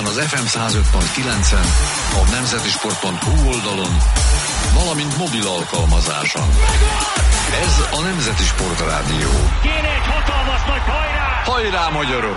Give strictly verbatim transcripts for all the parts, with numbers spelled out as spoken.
az ef em száz öt pont kilencen, a nemzeti sport pont hu oldalon, valamint mobil alkalmazáson. Ez a Nemzeti Sportrádió. Kéne egy hatalmas nagy hajrá! Hajrá, magyarok!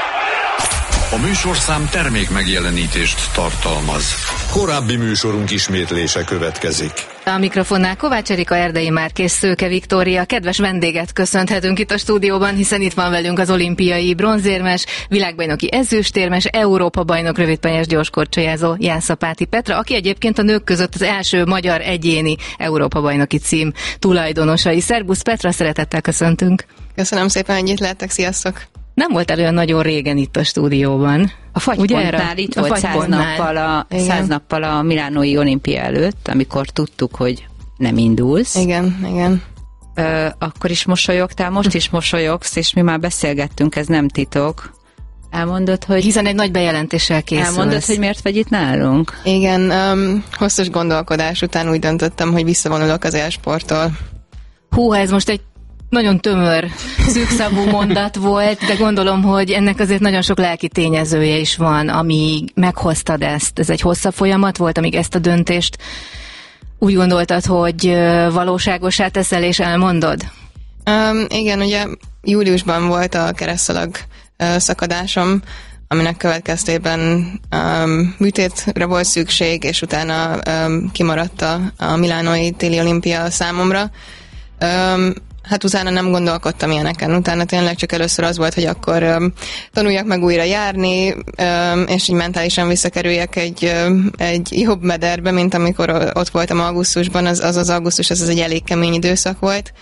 A műsorszám termék megjelenítést tartalmaz. Korábbi műsorunk ismétlése következik. A mikrofonnál Kovács Erika, Erdei Márk és Szőke Viktória. Kedves vendéget köszönhetünk itt a stúdióban, hiszen itt van velünk az olimpiai bronzérmes, világbajnoki ezüstérmes, Európa-bajnok rövidpályás gyorskorcsolyázó Jászapáti Petra, aki egyébként a nők között az első magyar egyéni Európa-bajnoki cím tulajdonosai. Szerbusz Petra, szeretettel köszöntünk. Köszönöm szépen, hogy itt lehetek, sziasztok! Nem volt olyan nagyon régen itt a stúdióban. A fagypontnál itt volt száz nappal, a, száz nappal a milánói olimpia előtt, amikor tudtuk, hogy nem indulsz. Igen, igen. Ö, akkor is mosolyogtál, most is mosolyogsz, és mi már beszélgettünk, ez nem titok. Elmondod, hogy... Hiszen egy nagy bejelentéssel készülsz. Elmondod, hogy miért vagy itt nálunk? Igen, um, hosszas gondolkodás után úgy döntöttem, hogy visszavonulok az élsporttól. Hú, ez most egy nagyon tömör, szűkszavú mondat volt, de gondolom, hogy ennek azért nagyon sok lelki tényezője is van, amíg meghoztad ezt. Ez egy hosszabb folyamat volt, amíg ezt a döntést úgy gondoltad, hogy valóságosá teszel és elmondod? Um, igen, ugye júliusban volt a keresztszalag uh, szakadásom, aminek következtében um, műtétre volt szükség, és utána um, kimaradt a, a milánói téli olimpia számomra. Um, Hát utána nem gondolkodtam ilyeneken, utána tényleg csak először az volt, hogy akkor um, tanuljak meg újra járni, um, és így mentálisan visszakerüljek egy, um, egy jobb mederbe, mint amikor ott voltam augusztusban, az az, az augusztus, ez az egy elég kemény időszak volt.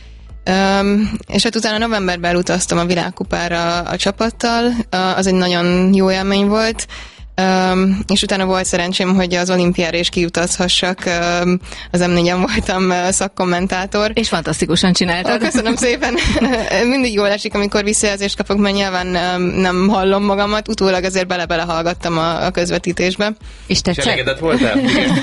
Um, és hát utána novemberben utaztam a világkupára a csapattal, uh, az egy nagyon jó élmény volt. Um, és utána volt szerencsém, hogy az olimpiára is kijutazhassak, um, az em négyen voltam uh, szakkommentátor. És fantasztikusan csináltad. Oh, köszönöm szépen. Mindig jól esik, amikor visszajelzést kapok, mert nyilván um, nem hallom magamat, utólag azért bele-bele hallgattam a, a közvetítésbe. És tetszett? És elégedett voltál?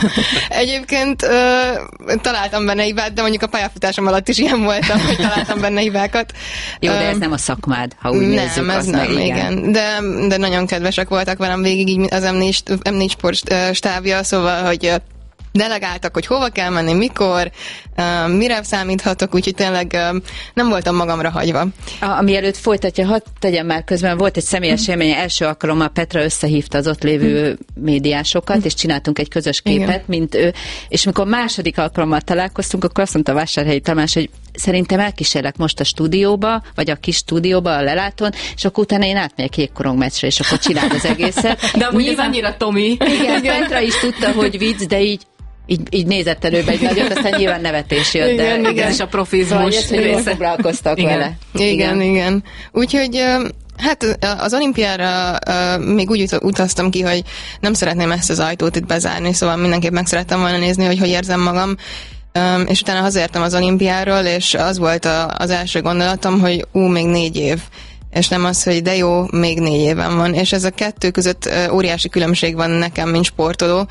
Egyébként uh, találtam benne hibát, de mondjuk a pályafutásom alatt is ilyen voltam, hogy találtam benne hibákat. Jó, de ez um, nem a szakmád, ha úgy nem, nézzük. ez nem, igen. igen. De, de nagyon kedvesek voltak velem végig, így az em négy Sport stábja, szóval, hogy delegáltak, hogy hova kell menni, mikor, uh, mire számíthatok, úgyhogy tényleg uh, nem voltam magamra hagyva. A, ami előtt folytatja, hadd tegyem már közben, volt egy személyes élmény, első alkalommal Petra összehívta az ott lévő médiásokat, és csináltunk egy közös képet, igen, mint ő, és amikor második alkalommal találkoztunk, akkor azt mondta Vásárhelyi Tamás, hogy szerintem elkísérlek most a stúdióba, vagy a kis stúdióba, a lelátón, és akkor utána én átmegyek jégkorong meccsre, és akkor csináld az egészet. De amúgy ez annyira Tomi. Igen, Petra is tudta, hogy vicc, de így Így, így nézett előbb egy nagyot, aztán nyilván nevetés jött, igen, de igen. És a profizmus. Szóval, hogy foglalkoztak igen. vele. Igen, igen. igen. Úgyhogy hát az olimpiára még úgy utaztam ki, hogy nem szeretném ezt az ajtót itt bezárni, szóval mindenképp meg szerettem volna nézni, hogy hogy érzem magam. Um, és utána hazértem az olimpiáról, és az volt a, az első gondolatom, hogy ú, még négy év. És nem az, hogy de jó, még négy éven van. És ez a kettő között uh, óriási különbség van nekem, mint sportoló,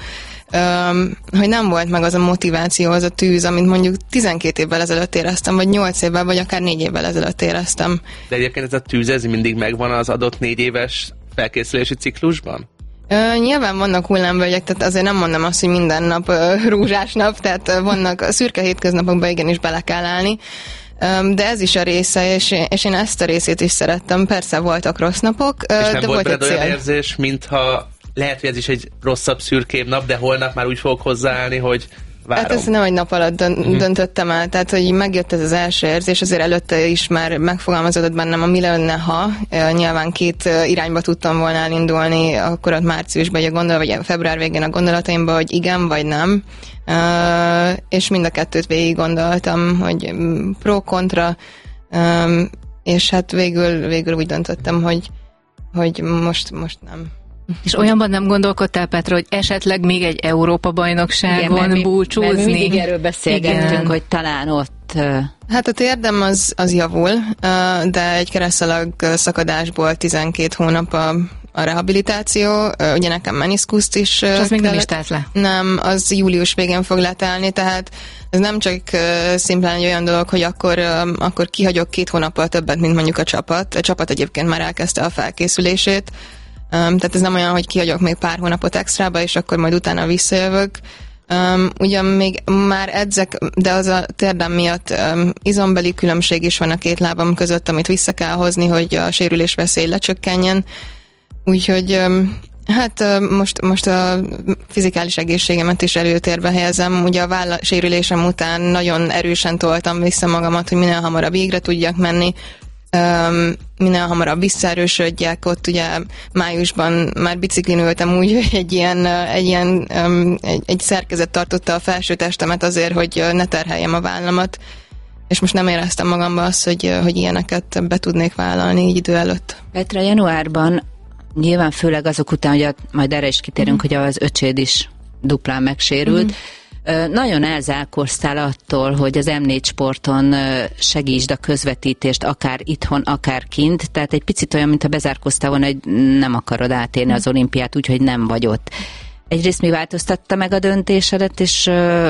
um, hogy nem volt meg az a motiváció, az a tűz, amit mondjuk tizenkét évvel ezelőtt éreztem, vagy nyolc évvel, vagy akár négy évvel ezelőtt éreztem. De egyébként ez a tűz, ez mindig megvan az adott négy éves felkészülési ciklusban? Uh, nyilván vannak hullámvölgyek, tehát azért nem mondom azt, hogy minden nap uh, rózsás nap, tehát uh, vannak a szürke hétköznapokban igenis bele kell állni, um, de ez is a része, és, és én ezt a részét is szerettem. Persze voltak rossz napok, uh, és nem de volt volt egy olyan cél. érzés, mintha lehet, hogy ez is egy rosszabb, szürkébb nap, de holnap már úgy fogok hozzáállni, hogy várom. Hát ezt nem egy nap alatt dön- uh-huh. döntöttem el, tehát hogy megjött ez az első érzés, azért előtte is már megfogalmazódott bennem a mi lenne, ha nyilván két irányba tudtam volna elindulni, akkor ott márciusban, vagy a gondol, vagy a február végén a gondolataimban, hogy igen, vagy nem, uh, és mind a kettőt végig gondoltam, hogy pro-kontra, um, és hát végül, végül úgy döntöttem, hogy, hogy most, most nem. És olyanban nem gondolkodtál, Petra, hogy esetleg még egy Európa-bajnokságon igen, búcsúzni? Mert mi mindig erről beszélgettünk, igen, hogy talán ott... Hát a térdem az, az javul, de egy keresztszalag szakadásból tizenkét hónap a, a rehabilitáció, ugye nekem meniszkuszt is... És az még nem is telt le? Nem, az július végén fog letelni, tehát ez nem csak szimplán egy olyan dolog, hogy akkor, akkor kihagyok két hónappal többet, mint mondjuk a csapat. A csapat egyébként már elkezdte a felkészülését, tehát ez nem olyan, hogy kihagyok még pár hónapot extrába, és akkor majd utána visszajövök. Um, ugyan még már edzek, de az a térdem miatt um, izombeli különbség is van a két lábam között, amit vissza kell hozni, hogy a sérülés veszély lecsökkenjen. Úgyhogy um, hát uh, most, most a fizikális egészségemet is előtérbe helyezem. Ugye a váll sérülésem után nagyon erősen toltam vissza magamat, hogy minél hamarabb végre tudjak menni. Um, minél hamarabb visszaerősödjek, ott ugye májusban már biciklin ültem úgy, hogy egy ilyen, egy, ilyen um, egy, egy szerkezet tartotta a felső testemet azért, hogy ne terheljem a vállamat, és most nem éreztem magamban azt, hogy, hogy ilyeneket be tudnék vállalni így idő előtt. Petra, januárban nyilván főleg azok után, hogy a, majd erre is kitérünk, mm. hogy az öcséd is duplán megsérült, mm. Nagyon elzárkóztál attól, hogy az em négy Sporton segítsd a közvetítést, akár itthon, akár kint, tehát egy picit olyan, mintha bezárkóztál volna, hogy nem akarod átélni az olimpiát, úgyhogy nem vagy ott. Egyrészt mi változtatta meg a döntésedet, és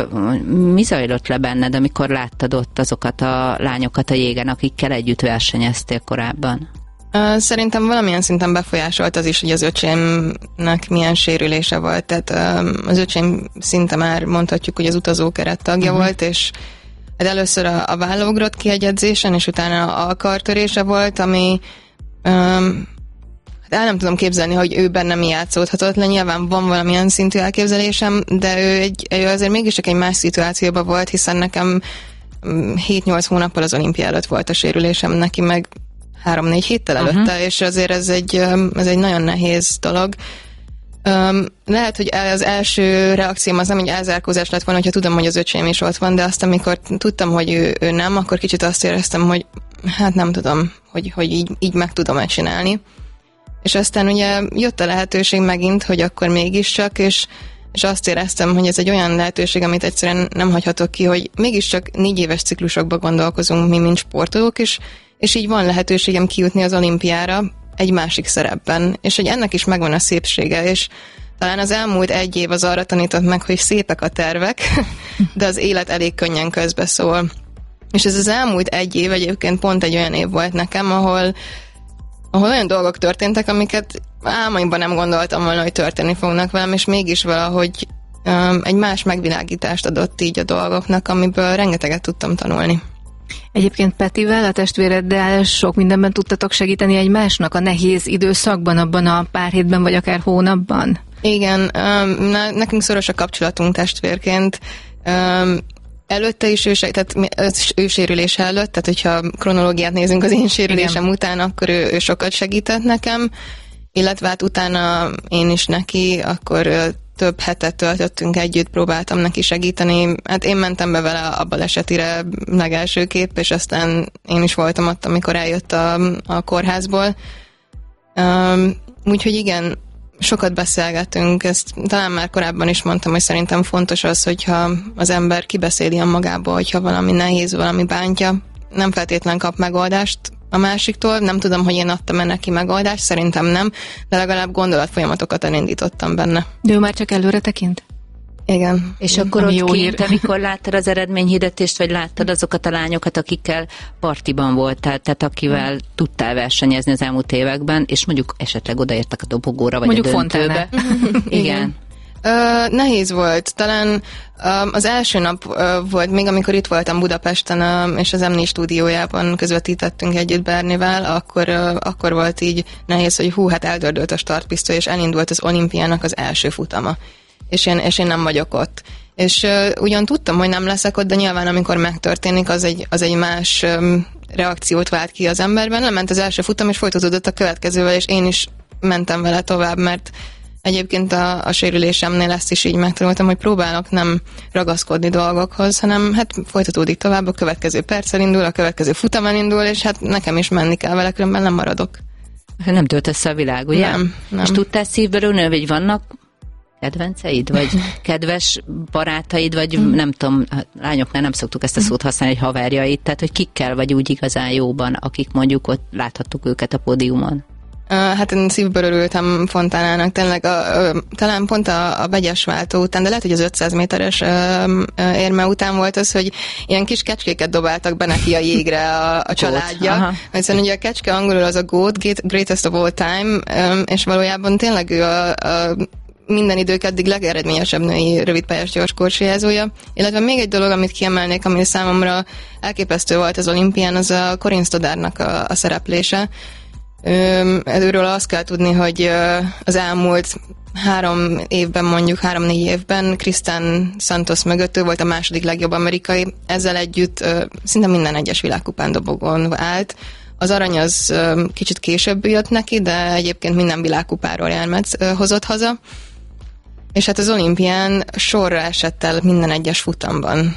mi zajlott le benned, amikor láttad ott azokat a lányokat a jégen, akikkel együtt versenyeztél korábban? Szerintem valamilyen szinten befolyásolt az is, hogy az öcsémnek milyen sérülése volt. Tehát az öcsém szinte már mondhatjuk, hogy az utazókeret tagja uh-huh. volt, és először a, a válla ugrott ki egy edzésen, és utána a kartörése volt, ami um, el nem tudom képzelni, hogy ő benne mi játszódhatott le. Nyilván van valamilyen szintű elképzelésem, de ő, egy, ő azért mégis csak egy más szituációban volt, hiszen nekem hét-nyolc hónappal az olimpia előtt volt a sérülésem, neki meg három-négy héttel előtte, uh-huh. és azért ez egy, ez egy nagyon nehéz dolog. Um, lehet, hogy az első reakcióm az nem egy elzárkózás lett volna, hogyha tudom, hogy az öcsém is ott van, de azt, amikor tudtam, hogy ő, ő nem, akkor kicsit azt éreztem, hogy hát nem tudom, hogy, hogy így, így meg tudom-e csinálni. És aztán ugye jött a lehetőség megint, hogy akkor mégiscsak, és, és azt éreztem, hogy ez egy olyan lehetőség, amit egyszerűen nem hagyhatok ki, hogy mégiscsak négy éves ciklusokba gondolkozunk mi, mint sportolók, és és így van lehetőségem kijutni az olimpiára egy másik szerepben, és hogy ennek is megvan a szépsége, és talán az elmúlt egy év az arra tanított meg, hogy szépek a tervek, de az élet elég könnyen közbeszól. És ez az elmúlt egy év egyébként pont egy olyan év volt nekem, ahol, ahol olyan dolgok történtek, amiket álmaimban nem gondoltam volna, hogy történni fognak velem, és mégis valahogy um, egy más megvilágítást adott így a dolgoknak, amiből rengeteget tudtam tanulni. Egyébként Petivel, a testvéreddel sok mindenben tudtatok segíteni egymásnak a nehéz időszakban, abban a pár hétben, vagy akár hónapban? Igen, nekünk szoros a kapcsolatunk testvérként. Előtte is ő, tehát ő sérülése előtt, tehát hogyha kronológiát nézünk az én sérülésem Igen. után, akkor ő, ő sokat segített nekem, illetve hát utána én is neki, akkor több hetet töltöttünk együtt, próbáltam neki segíteni. Hát én mentem be vele a balesetire legelsőképp, és aztán én is voltam ott, amikor eljött a, a kórházból. Um, úgyhogy igen, sokat beszélgetünk, ezt talán már korábban is mondtam, hogy szerintem fontos az, hogyha az ember kibeszéli önmagából, hogyha valami nehéz, valami bántja, nem feltétlen kap megoldást a másiktól, nem tudom, hogy én adtam-e neki megoldást, szerintem nem, de legalább gondolatfolyamatokat elindítottam benne. De ő már csak előre tekint? Igen. És akkor ott kint, amikor láttad az eredményhirdetést, vagy láttad azokat a lányokat, akikkel partiban voltál, tehát akivel tudtál versenyezni az elmúlt években, és mondjuk esetleg odaértek a dobogóra, vagy mondjuk a döntőbe. Igen. Uh, nehéz volt. Talán uh, az első nap uh, volt, még amikor itt voltam Budapesten, uh, és az em négy stúdiójában közvetítettünk együtt Bernivel, akkor, uh, akkor volt így nehéz, hogy hú, hát eldördült a startpisztoly, és elindult az olimpiának az első futama. És én, és én nem vagyok ott. És uh, ugyan tudtam, hogy nem leszek ott, de nyilván amikor megtörténik, az egy, az egy más um, reakciót vált ki az emberben. Lement az első futam, és folytatódott a következővel, és én is mentem vele tovább, mert egyébként a, a sérülésemnél ezt is így megtanultam, hogy próbálok nem ragaszkodni dolgokhoz, hanem hát folytatódik tovább, a következő perc elindul, a következő futam elindul, és hát nekem is menni kell vele, különben nem maradok. Nem tölt össze a világ, ugye? Nem, nem. És tudtál szívből ülni, hogy vannak kedvenceid, vagy kedves barátaid, vagy nem tudom, lányoknál nem szoktuk ezt a szót használni, hogy haverjaid, tehát hogy kikkel vagy úgy igazán jóban, akik mondjuk ott láthattuk őket a pódiumon? hát én szívből örültem Fontánának, tényleg a, a, talán pont a, a vegyes váltó után, de lehet, hogy az ötszáz méteres ö, ö, érme után volt az, hogy ilyen kis kecskéket dobáltak be neki a jégre a, a családja. Egyszerűen ugye a kecske angolul az a GOAT, Greatest of All Time, ö, és valójában tényleg ő a, a minden idők eddig legeredményesebb női rövidpályás gyorskorsijázója. Illetve még egy dolog, amit kiemelnék, ami számomra elképesztő volt az olimpián, az a Corinne Stoddardnak a, a szereplése. Őről azt kell tudni, hogy az elmúlt három évben, mondjuk három-négy évben Kristen Santos mögött ő volt a második legjobb amerikai. Ezzel együtt szinte minden egyes világkupán dobogón állt. Az arany az kicsit később jött neki, de egyébként minden világkupáról érmet hozott haza. És hát az olimpián sorra esett el minden egyes futamban.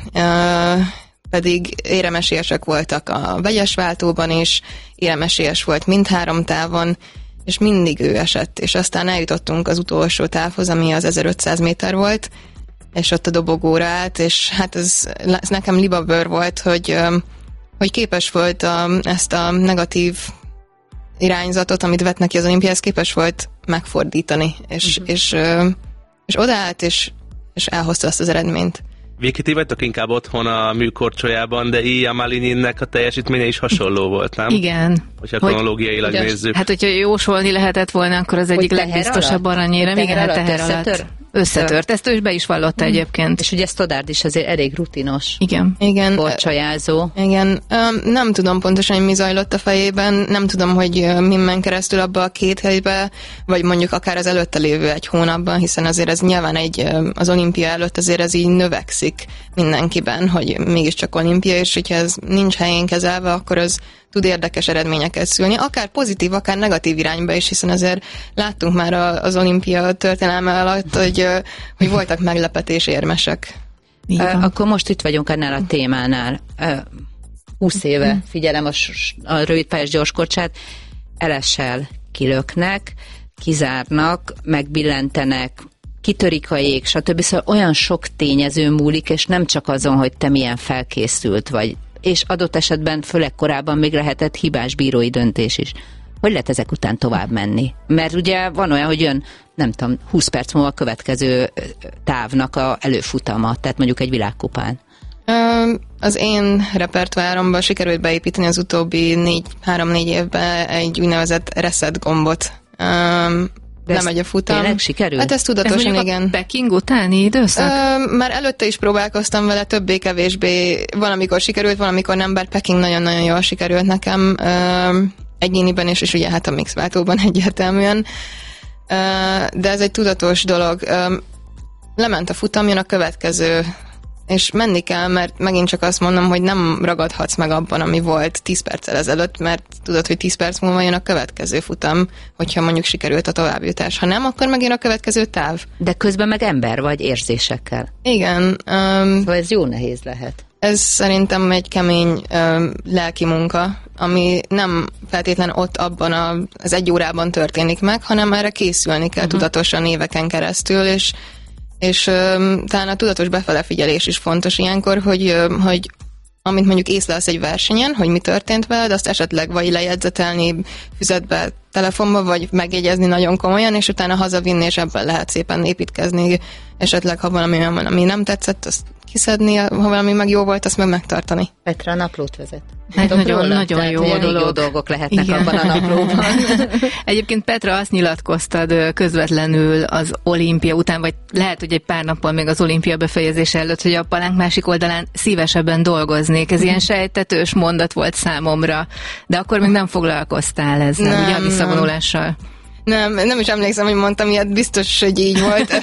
Pedig éremesélyesek voltak a vegyes váltóban is, éremesélyes volt mindhárom távon, és mindig ő esett. És aztán eljutottunk az utolsó távhoz, ami az ezerötszáz méter volt, és ott a dobogóra állt, és hát ez, ez nekem libabőr volt, hogy, hogy képes volt a, ezt a negatív irányzatot, amit vett neki az olimpiához, képes volt megfordítani, és, uh-huh. és, és odaállt, és, és elhozta azt az eredményt. Viki, ti vagytok inkább otthon a műkorcsolyában, de Ilia Malininnek a teljesítménye is hasonló volt, nem? Igen. Hogyha kronológiailag hogy, nézzük. Hát, hogyha jósolni lehetett volna, akkor az egyik legbiztosabb aranyérem. Igen, hát teher alatt. Összetör? Összetört. Ezt ő is be is vallotta hmm. egyébként. És ugye Stoddard is azért elég rutinos. Igen. Igen. Korcsolyázó. Igen. Um, nem tudom pontosan, hogy mi zajlott a fejében. Nem tudom, hogy uh, mi ment keresztül abba a két helybe, vagy mondjuk akár az előtte lévő egy hónapban, hiszen azért ez nyilván egy, uh, az olimpia előtt azért ez így növekszik mindenkiben, hogy mégiscsak olimpia, és hogyha ez nincs helyén kezelve, akkor az tud érdekes eredményeket szülni, akár pozitív, akár negatív irányba is, hiszen azért láttunk már az olimpia történelme alatt, hogy, hogy voltak meglepetés érmesek. Uh, akkor most itt vagyunk annál a témánál. Uh, húsz éve figyelem a, a rövidpályás gyorskorcsát, elesel, kilöknek, kizárnak, megbillentenek, kitörik a jég, stb. Szóval olyan sok tényező múlik, és nem csak azon, hogy te milyen felkészült vagy, és adott esetben főleg korábban még lehetett hibás bírói döntés is. Hogy lehet ezek után tovább menni? Mert ugye van olyan, hogy jön, nem tudom, húsz perc múlva a következő távnak a előfutama, tehát mondjuk egy világkupán. Az én repertoáromban sikerült beépíteni az utóbbi négy, három-négy évben egy úgynevezett reset gombot. De nem megy a futam. Tényleg sikerült? Hát ez tudatosan, ez igen. A Peking utáni időszak? Ö, már előtte is próbálkoztam vele, többé-kevésbé valamikor sikerült, valamikor nem, bár Peking nagyon-nagyon jól sikerült nekem ö, egyéniben is, és ugye hát a mix váltóban egyértelműen. Ö, de ez egy tudatos dolog. Ö, lement a futam, jön a következő, és menni kell, mert megint csak azt mondom, hogy nem ragadhatsz meg abban, ami volt tíz perccel ezelőtt, mert tudod, hogy tíz perc múlva jön a következő futam, hogyha mondjuk sikerült a továbbjutás. Ha nem, akkor megint a következő táv. De közben meg ember vagy érzésekkel. Igen. Um, szóval ez jó nehéz lehet. Ez szerintem egy kemény um, lelki munka, ami nem feltétlen ott abban a, az egy órában történik meg, hanem erre készülni kell uh-huh. tudatosan éveken keresztül, és és um, talán a tudatos befelefigyelés is fontos ilyenkor, hogy, um, hogy amit mondjuk észlelsz egy versenyen, hogy mi történt veled, azt esetleg vagy lejegyzetelni füzetbe, telefonba, vagy megjegyezni nagyon komolyan, és utána hazavinni, és ebben lehet szépen építkezni, esetleg ha valami olyan van, ami nem tetszett, azt kiszedni, ha valami meg jó volt, azt meg megtartani. Petra naplót vezet. Hát nagyon, nagyon tehát, jó dolog. Jó dolgok lehetnek igen. abban a naplóban. Egyébként Petra, azt nyilatkoztad közvetlenül az olimpia után, vagy lehet, hogy egy pár nappal még az olimpia befejezése előtt, hogy a palánk másik oldalán szívesebben dolgoznék. Ez ilyen sejtetős mondat volt számomra, de akkor még nem foglalkoztál ezzel, nem, ugye a visszavonulással? Nem, nem is emlékszem, hogy mondtam ilyet, biztos, hogy így volt.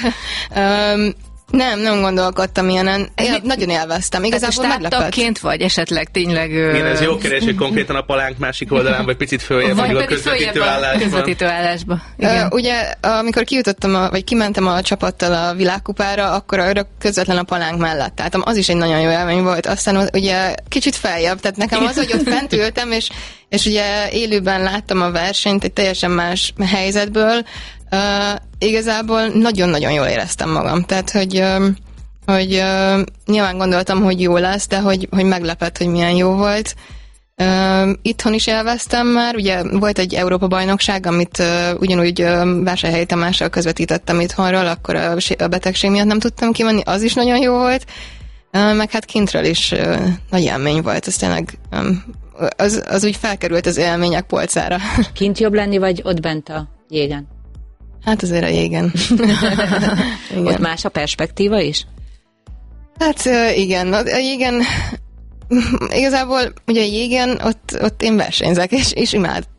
um, Nem, nem gondolkodtam ilyenen. Én nagyon élveztem. Igazából meglepett. Vagy esetleg tényleg... Igen, ez jó kérdés, hogy konkrétan a palánk másik oldalán, vagy picit följebb, vagy a közvetítő állásban. közvetítő állásba. Uh, ugye, amikor kijutottam, a, vagy kimentem a csapattal a világkupára, akkor arra közvetlen a palánk mellett álltam. Az is egy nagyon jó élmény volt. Aztán ugye kicsit feljebb, tehát nekem az, hogy ott fent ültem, és, és ugye élőben láttam a versenyt egy teljesen más helyzetből, Uh, igazából nagyon-nagyon jól éreztem magam. Tehát, hogy, uh, hogy uh, nyilván gondoltam, hogy jó lesz, de hogy, hogy meglepett, hogy milyen jó volt. Uh, itthon is élveztem már, ugye volt egy Európa-bajnokság, amit uh, ugyanúgy uh, Vásárhelyi Tamással közvetítettem itthonról, akkor a, a betegség miatt nem tudtam kimenni, az is nagyon jó volt, uh, meg hát kintről is uh, nagy élmény volt, ez tényleg um, az, az úgy felkerült az élmények polcára. Kint jobb lenni, vagy ott bent a jégen? Hát azért a jégen. Ott más a perspektíva is? Hát uh, igen, a jégen igazából ugye a jégen ott, ott én versenyzek, és, és imád,